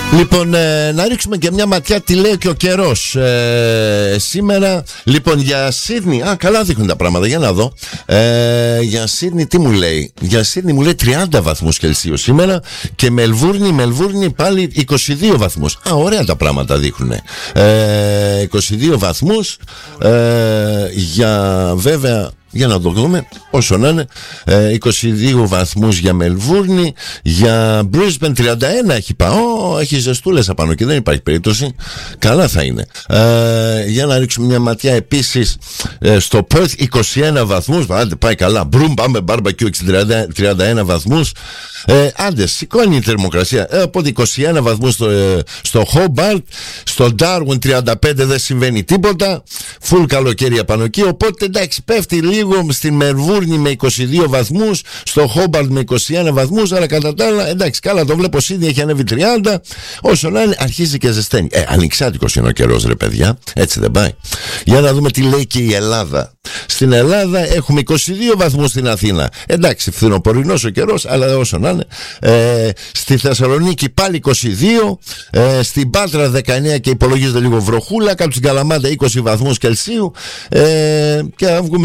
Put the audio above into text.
Λοιπόν, να ρίξουμε και μια ματιά τι λέει και ο καιρός σήμερα. Λοιπόν, για Σίδνη, καλά δείχνουν τα πράγματα, για να δω. Για Σίδνη τι μου λέει? Για Σίδνη μου λέει 30 βαθμούς Κελσίου σήμερα. Και Μελβούρνη πάλι 22 βαθμούς. Ωραία τα πράγματα δείχνουν. 22 βαθμούς. Για βέβαια, για να το δούμε, όσο να είναι, 22 βαθμούς για Μελβούρνη. Για Brisbane 31 έχει έχει ζεστούλες απάνω και δεν υπάρχει περίπτωση. Καλά θα είναι. Για να ρίξουμε μια ματιά επίσης στο Perth 21 βαθμούς. Άντε πάει καλά. Μπρουμ, πάμε barbecue 31 βαθμούς. Άντε σηκώνει η θερμοκρασία. Οπότε 21 βαθμούς στο Hobart. Στο Darwin 35 δεν συμβαίνει τίποτα. Full καλοκαίρι απάνω εκεί. Οπότε εντάξει, πέφτει λίγο στην Μελβούρνη με 22 βαθμούς, στο Hobart με 21 βαθμούς, αλλά κατά τα άλλα εντάξει, καλά το βλέπω. Σίδνη έχει ανέβει 30. Όσο να είναι, αρχίζει και ζεσταίνει. Ανοιξάτικος είναι ο καιρός, ρε παιδιά. Έτσι δεν πάει? Για να δούμε τι λέει και η Ελλάδα. Στην Ελλάδα έχουμε 22 βαθμούς στην Αθήνα. Εντάξει, φθινοπορεινός ο καιρός, αλλά όσο να είναι. Στη Θεσσαλονίκη πάλι 22. Στην Πάτρα 19 και υπολογίζεται λίγο βροχούλα. Κάτω στην Καλαμάτα 20 βαθμούς Κελσίου. Και να βγούμε